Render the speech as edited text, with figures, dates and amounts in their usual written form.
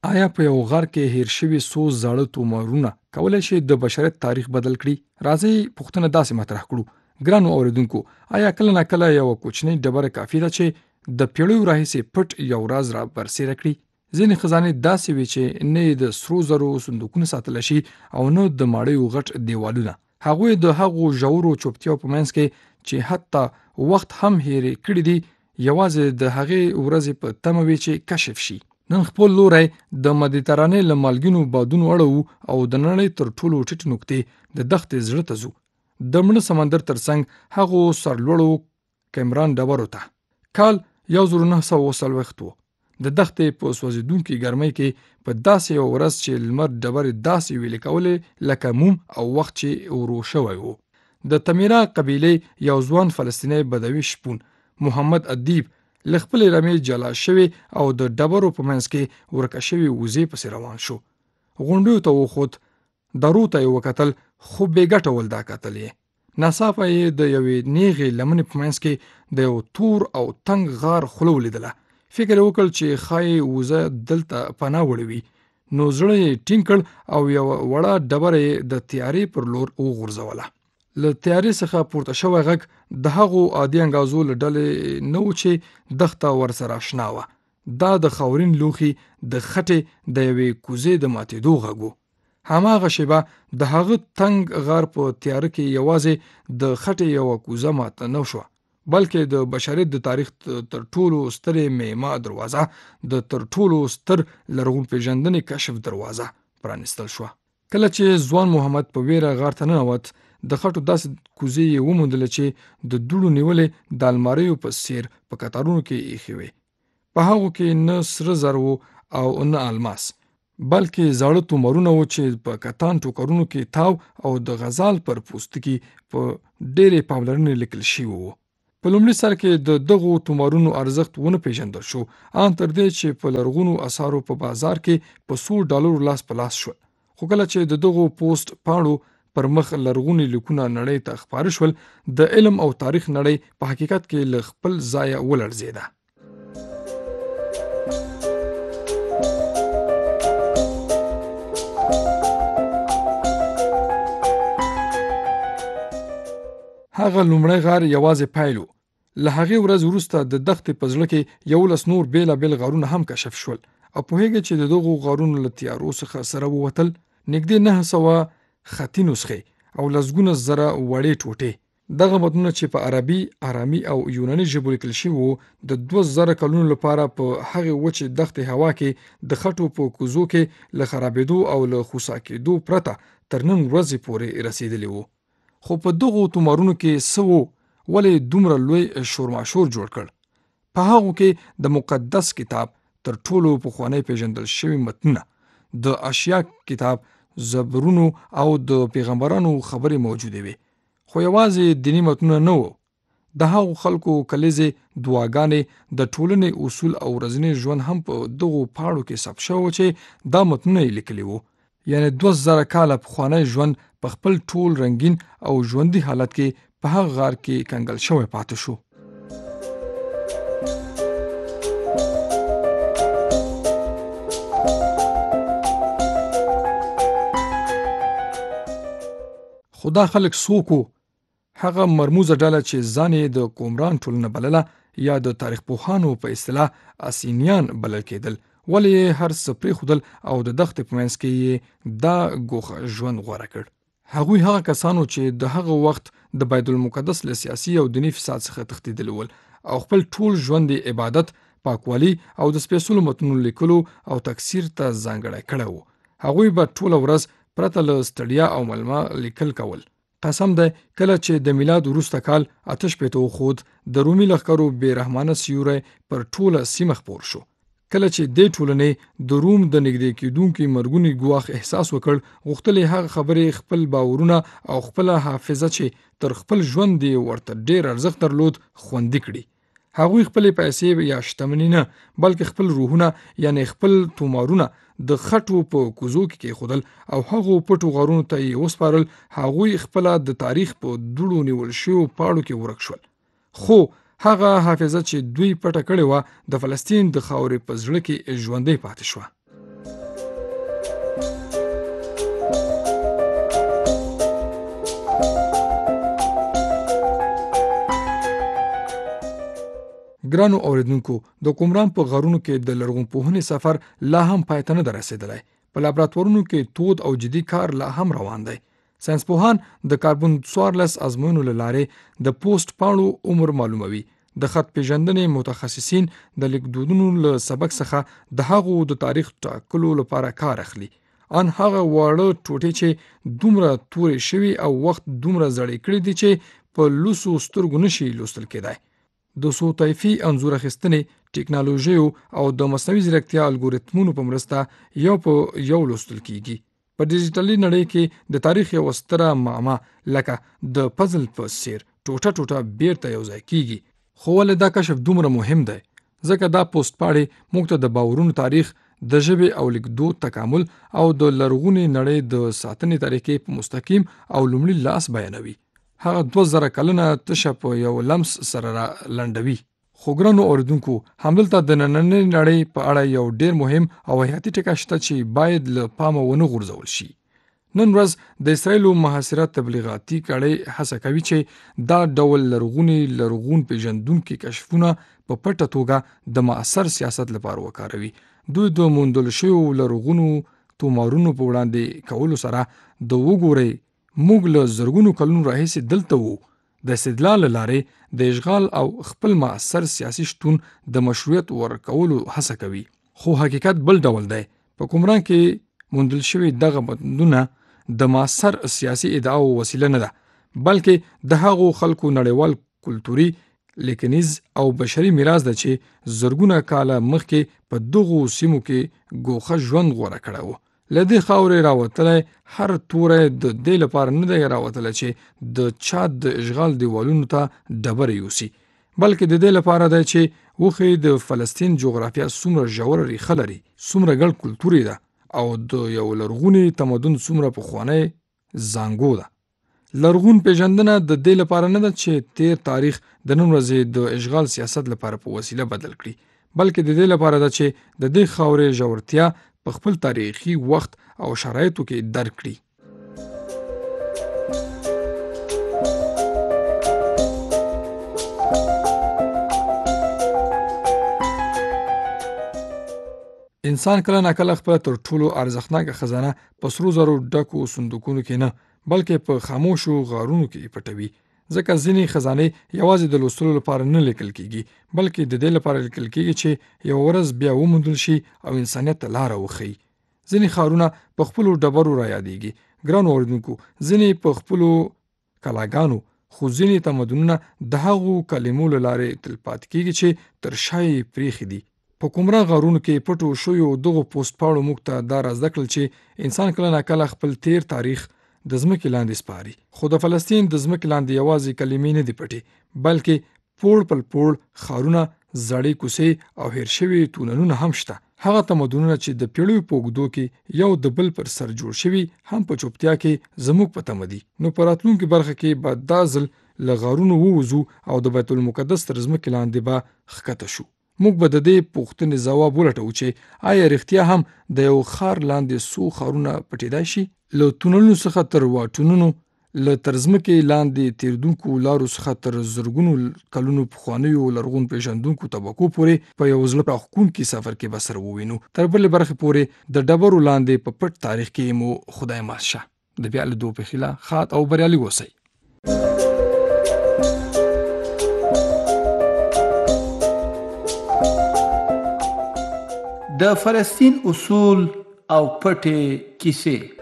آیا په یو غار کې هیر شوي څو زاړه تومارونه کولی شي د بشریت تاریخ بدل کړي؟ راځئ پوښتنه داسې مطرح کړو. ګرانو اوریدونکو، آیا کله ناکله یوه کوچنۍ ډبره کافي ده چې د پیړیو راهیسې پټ یو راز را برسېره کړي؟ ځینې خزانې داسې وي چې نه یې د سرو زرو صندوقونه ساتلی شي او نه د ماڼیو غټ دیوالونه. هغوی د هغو ژورو چوپتیاو په منځ کې چې حتی وخت هم هېرې کړي دي، یوازې د هغې ورځې په تمه وي چې کشف شي. نن خپل لوری د مدیترانې له مالګینو بادونو اړوو او د نړۍ تر ټولو ټیټې نقطې د دښتې زړه ته ځو، د مړه سمندر ترڅنګ هغو سرلوړو کیمران ډبرو ته. کال 1940 و. د دښتې په سوځېدونکې ګرمۍ کې په داسې یوه ورځ چې لمر ډبرې داسې ویلې کولې لکه موم او وخت چې ورو شوی و. د تمیرا قبیلې یو ځوان فلسطینی بدوي شپون محمد ادیب له خپلې رمې جلا شوی او د ډبرو په منځ کې ورکه شوي وزې پسې روان شو. غونډیو ته وخوت، درو ته یې وکتل، خو بې ګټه ول دا کتل یې. ناڅاپه یې د یوې نیغې لمنې په منځ کې د یو تور او تنګ غار خوله ولیدله. فکر یې وکړ چې ښایي وزه دلته پناه وړې وي، نو زړه یې ټینګ کړ او یوه وړه ډبره یې د تیارې پر لور وغورځوله. له تیارې څخه پورته شوی غږ د هغو عادي انګازو له ډلې نه و چې دښته ورسره اشنا وه. دا د خاورین لوښي د خټې د یوې کوزې د ماتېدو غږ و. هماغه شیبه د هغه تنګ غار په تیاره کې یوازې د خټې یوه کوزه ماته نه شوه، بلکې د بشریت د تاریخ تر ټولو سترې معما دروازه، د تر ټولو ستر لرغون پیژندنې کشف دروازه پرانیستل شوه. کله چې ځوان محمد په ویره غار ته ننوت، د خټو داسې کوزې یې وموندله چې د دوړو نیولې د الماریو په څېر په کتارونو کې ایښې وې. په هغو کې نه سره زر و او نه الماس، بلکې زاړه تومارونه و چې په کتان ټوکرونو کې تاو او د غزال پر پوستکي په ډېرې پاملرنې لیکل شوي وو. په لومړي سر کې د دغو تومارونو ارزښت ونه پیژندل شو، ان تر دې چې په لرغونو اثارو په بازار کې په $100 لاس په لاس شول. خو کله چې د دغو پوسټ پاڼو پر مخ لرغوني لیکونه نړۍ ته خپاره شول، د علم او تاریخ نړۍ په حقیقت کې له خپل ځایه ولړزېده. هغه لومړی غار یوازې پیل و. له هغې ورځ وروسته د دښتې په زړه کې 11 نور بېلابېل غارونه هم کشف شول، او پوهېږئ چې د دغو غارونو له تیارو څخه سره ووتل نږدې 900 خطي نسخې او لسګونه زره وړې ټوټې. دغه متنونه چې په عربي، آرامي او یوناني ژبو لیکل شوي وو، د 2000 کلونو لپاره په هغې وچې دښتې هوا کې د خټو په کوزو کې له خرابېدو او له خوسا کېدو پرته تر نن ورځې پورې رسېدلي وو. خو په دغو تومارونو کې څه وو؟ ولې دومره لوی شورماشور جوړ کړ؟ په هغو کې د مقدس کتاب تر ټولو پخوانی پیژندل شوي متنونه، د اشعیا کتاب، زبورونو او د پیغمبرانو خبرې موجودې وي. خو یوازې دیني متنونه نه وو. د هغو خلکو کلیزې، دعاګانې، د ټولنې اصول او ورځنی ژوند هم په دغو پاڼو کې ثبت شوی چې دا متنونه یې لیکلي وو. یعنې 2000 کاله پخوانی ژوند په خپل ټول رنګین او ژوندي حالت کې په هغه غار کې کنګل شوی پاتې شو. خو دا خلک څوک وو؟ هغه مرموزه ډله چې ځان یې د قمران ټولنه بلله، یا د تاریخ پوهانو په اصطلاح اسینیان بلل کېدل. ولې یې هر څه پرېښودل او د دښتې په منځ کې یې دا ګوښه ژوند غوره کړ؟ هغوی هغه کسانو چې د هغه وخت د بیت المقدس له سیاسي او دیني فساد څخه تښتېدلي ول او خپل ټول ژوند یې عبادت، پاکوالي او د سپېڅلو متنونو لیکلو او تکثیر ته ځانګړی کړی و. هغوی به ټوله ورځ پرته له ستړیا او ملما لیکل کول. قسم دی کله چې د میلاد وروسته کال 8 وخوت، د رومي لښکرو بې رحمانه سیوری پر ټوله سیمه خپور شو. کله چې دې ټولنې د روم د نږدې کېدونکي مرګوني ګواښ احساس وکړ، غوښتل یې هغه خبرې، خپل باورونه او خپله حافظه چې تر خپل ژوند یې ورته ډېر ارزښت درلود خوندي کړي. هغوی خپلې پیسې یا شتمني نه، بلکې خپل روحونه، یعنی خپل تومارونه د خټو په کوزو کې کېښودل او هغو پټو غارونو ته یې وسپارل. هغوی خپله د تاریخ په دوړو نیول شویو پاڼو کې ورک شول. خو هغه حافظه چې دوی پټه کړې وه، د فلسطین د خاورې په زړه کې ژوندۍ پاتې شوه. ګرانو اوریدونکو د قمران په غرونو کې د لرغونپوهنې سفر لا هم پای ته نه دی رسېدلی. په لابراتوارونو کې تود او جدي کار لا هم روان دی. ساینسپوهان د کاربن 14 ازموینو له لارې د پوسټ پاڼو عمر معلوموي. د خط پیژندنې متخصصین د لیکدودونو له سبق څخه د هغو د تاریخ ټاکلو لپاره کار اخلي. ان هغه واړه ټوټې چې دومره تورې شوي او وخت دومره زړې کړي دي چې په لوسو سترګو نشي لوستل کېدای. د صوتایفي انځور اخیستنې ټکنالوژیو او د مصنوعي ځیرکتیا الګوریتمونو په مرسته یو په یو لوستل کیږي. په ډیجیټلي نړۍ کې د تاریخ یو ستره معما لکه د پزل په څیر ټوټه ټوټه بیرته یو ځای کیږي. خو ولې دا کشف دومره مهم دی؟ ځکه دا پوسټ پاڼې موږ ته د باورونو تاریخ، د ژبې او لیکدود تکامل او د لرغونې نړۍ د ساتنې طریقې په مستقیم او لومړي لاس بیانوي. هغه 2000 کلونه تشه په یو لمس سره را لنډوي. خو ګرانو اوریدونکو، همدلته د نننۍ نړۍ په اړه یو ډیر مهم او حیاتي ټکی شته چې باید له پامه ونه غورځول شي. نن ورځ د اسرایلو محاصره تبلیغاتي کړۍ هڅه کوي چې دا ډول لرغون پیژندونکي کشفونه په پټه توګه د معاصر سیاست لپاره وکاروي. دوی د موندل شویو لرغونو تومارونو په وړاندې کولو سره د وګورئ موږ له زرګونو کلونو راهیسې دلته وو د استدلال لارې د اشغال او خپل معاصر سیاسي شتون د مشروعیت ورکولو هڅه کوي. خو حقیقت بل ډول دی. په قمران کې موندل شوی دغه بندونه د معاصر سیاسي ادعاو وسیله نه ده، بلکې د هغو خلکو نړیوال کلتوري لیکنیز او بشري میراث ده چې زرګونه کاله مخکې په دغو سیمو کې ګوښه ژوند غوره کړی و. له دې خاورې راوتلی هر توری د دې لپاره نه دی راوتلی چې د چاد د اشغال دیوالونو ته ډبرې یوسي، بلکې د دې لپاره دی چې وښیي د فلسطین جغرافیه څومره ژوره ریښه لري، څومره ګډ کلتور ده او د یو لرغوني تمدن څومره پخوانی زانګو ده. لرغون پیژندنه د دې لپاره نه ده چې تیر تاریخ د نن ورځې د اشغال سیاست لپاره په وسیله بدل کړي، بلکې د دې لپاره ده چې د دې خاورې ژورتیا په خپل تاریخي وخت او شرایطو کې درک کړي. انسان کله ناکله خپل تر ټولو ارزښتناکه خزانه په سرو زرو ډکو صندوقونو کې نه، بلکې په خاموشو غارونو کې پټوي. ځکه ځینې خزانې یوازې د لوستلو لپاره نه لیکل کیږي، بلکې د دې لپاره لیکل کیږي چې یو ورځ بیا وموندل شي او انسانیت ته لاره وښیي. ځینې ښارونه په خپلو ډبرو را یادېږي. ګرانو اوریدونکو، ځینې په خپلو کلاګانو، خو ځینې تمدنونه د هغو کلمو له لارې تلپاتې کیږي چې تر شا یې پریښي دي. په قمران غارونو کې پټو شویو دغو پوسټ پاڼو موږ ته دا را زده کړل چې انسان کله ناکله خپل تیر تاریخ د ځمکې لاندې سپاري. خو د فلسطین د ځمکې لاندې یوازې کلمې نه دي پټې، بلکې پوړ پل پوړ ښارونه، زړې کوڅې او هیر شوي تونلونه هم شته. هغه تمدنونه چې د پیړیو په اوږدو کې یو د بل پر سر جوړ شوي هم په چوپتیا کې زموږ په تمه دي. نو په راتلونکي برخه کې به دا ځل له غارونو ووځو او د بیت المقدس تر ځمکې لاندې به ښکته شو. موږ به د دې پوښتنې ځواب ولټوو چې آیا رښتیا هم د یو ښار لاندې څو ښارونه پټېدای شي؟ له تونلونو څخه تر واټونونو، له تر ځمکې لاندې تیردونکو لارو څخه تر زرګونو کلونو پخوانیو لرغون پیژندونکو طبقو پورې په یو زړه راښکونکي سفر کې به سره ووینو. تر بلې برخې پورې د ډبرو لاندې په پټ تاریخ کې مو خدای ماست شه. د بیا لیدو په هیله ښاد او بریالي اوسئ. د فلسطین اصول او پټې کیسې.